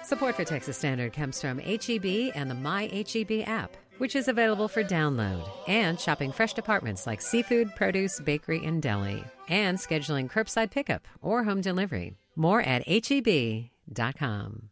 Support for Texas Standard comes from HEB and the My HEB app, which is available for download, and shopping fresh departments like seafood, produce, bakery, and deli, and scheduling curbside pickup or home delivery. More at HEB.com.